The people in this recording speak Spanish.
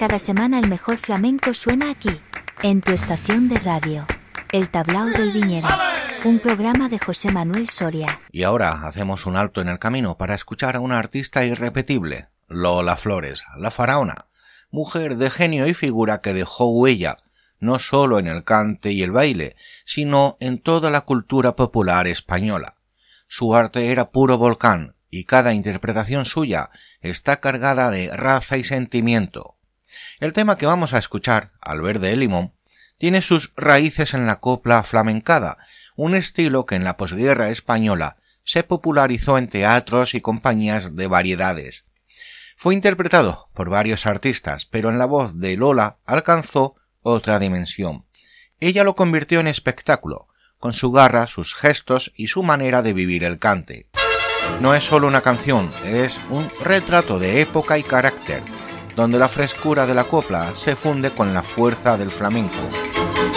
Cada semana el mejor flamenco suena aquí, en tu estación de radio. El Tablao del Viñero, un programa de José Manuel Soria. Y ahora hacemos un alto en el camino para escuchar a una artista irrepetible, Lola Flores, la faraona, mujer de genio y figura que dejó huella, no solo en el cante y el baile, sino en toda la cultura popular española. Su arte era puro volcán, y cada interpretación suya está cargada de raza y sentimiento. El tema que vamos a escuchar, Al verde el limón, tiene sus raíces en la copla flamencada, un estilo que en la posguerra española se popularizó en teatros y compañías de variedades. Fue interpretado por varios artistas, pero en la voz de Lola alcanzó otra dimensión. Ella lo convirtió en espectáculo, con su garra, sus gestos y su manera de vivir el cante. No es solo una canción, es un retrato de época y carácter, donde la frescura de la copla se funde con la fuerza del flamenco.